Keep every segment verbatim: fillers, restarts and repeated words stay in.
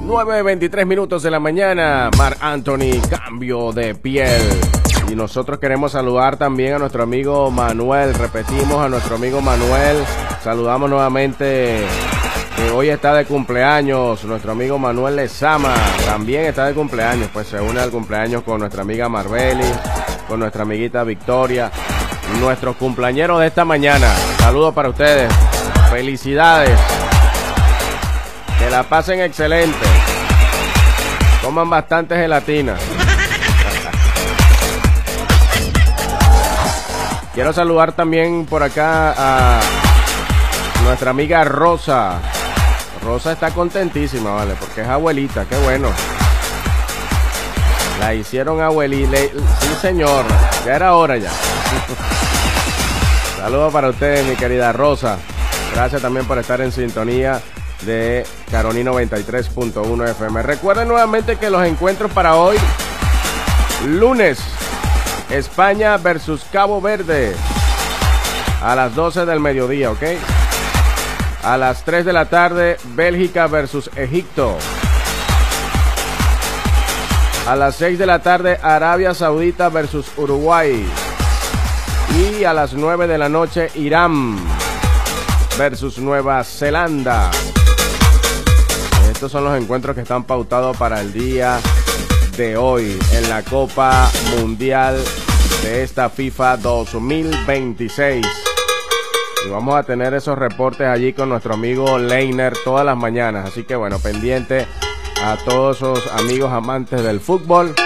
nueve veintitrés minutos de la mañana. Marc Anthony, cambio de piel. Y nosotros queremos saludar también a nuestro amigo Manuel. Repetimos, a nuestro amigo Manuel. Saludamos nuevamente, que hoy está de cumpleaños. Nuestro amigo Manuel Lezama también está de cumpleaños. Pues se une al cumpleaños con nuestra amiga Marbeli, con nuestra amiguita Victoria. Nuestros cumpleañeros de esta mañana. Saludos para ustedes. Felicidades. Que la pasen excelente. Coman bastante gelatina. Quiero saludar también por acá a nuestra amiga Rosa. Rosa está contentísima, ¿vale? Porque es abuelita, qué bueno. La hicieron abuelita. Sí, señor. Ya era hora ya. Saludos para ustedes, mi querida Rosa. Gracias también por estar en sintonía de Carolina noventa y tres punto uno F M. Recuerden nuevamente que los encuentros para hoy, lunes, España versus Cabo Verde a las doce del mediodía, ¿ok? A las tres de la tarde, Bélgica versus Egipto. A las seis de la tarde, Arabia Saudita versus Uruguay. Y a las nueve de la noche, Irán versus Nueva Zelanda. Estos son los encuentros que están pautados para el día de hoy en la Copa Mundial de esta FIFA dos mil veintiséis. Y vamos a tener esos reportes allí con nuestro amigo Leiner todas las mañanas. Así que bueno, pendiente a todos esos amigos amantes del fútbol.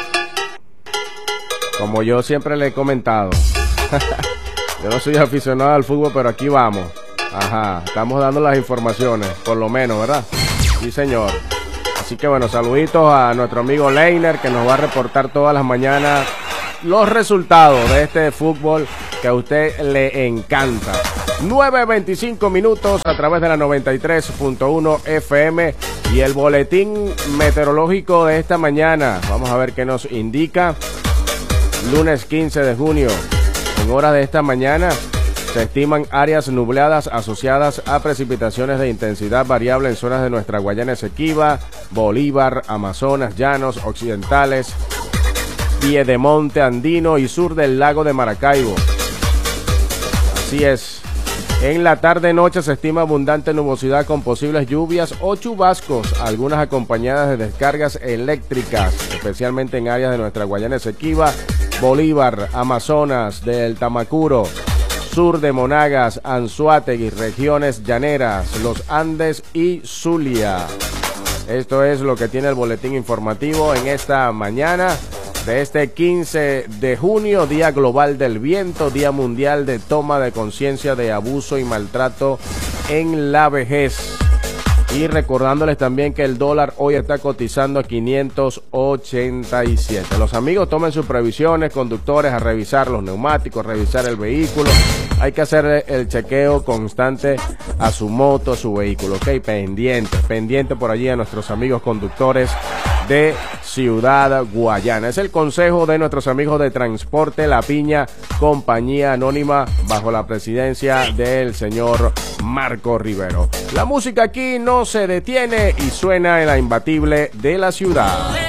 Como yo siempre le he comentado. Yo no soy aficionado al fútbol, pero aquí vamos. Ajá, estamos dando las informaciones, por lo menos, ¿verdad? Sí, señor. Así que bueno, saluditos a nuestro amigo Leiner, que nos va a reportar todas las mañanas los resultados de este fútbol que a usted le encanta. nueve veinticinco minutos a través de la noventa y tres punto uno F M y el boletín meteorológico de esta mañana. Vamos a ver qué nos indica. Lunes quince de junio. En horas de esta mañana se estiman áreas nubladas asociadas a precipitaciones de intensidad variable en zonas de nuestra Guayana Esequiba, Bolívar, Amazonas, Llanos Occidentales, Piedemonte Andino y sur del lago de Maracaibo. Así es. En la tarde-noche se estima abundante nubosidad con posibles lluvias o chubascos, algunas acompañadas de descargas eléctricas, especialmente en áreas de nuestra Guayana Esequiba, Bolívar, Amazonas, del Tamacuro, sur de Monagas, Anzoátegui, regiones llaneras, los Andes y Zulia. Esto es lo que tiene el boletín informativo en esta mañana de este quince de junio, Día Global del Viento, Día Mundial de Toma de Conciencia de Abuso y Maltrato en la Vejez. Y recordándoles también que el dólar hoy está cotizando a quinientos ochenta y siete. Los amigos tomen sus previsiones, conductores, a revisar los neumáticos, revisar el vehículo. Hay que hacer el chequeo constante a su moto, a su vehículo, ¿ok? Pendiente, pendiente por allí a nuestros amigos conductores de Ciudad Guayana. Es el consejo de nuestros amigos de Transporte La Piña, compañía anónima bajo la presidencia del señor Marco Rivero. La música aquí no se detiene y suena en la imbatible de la ciudad.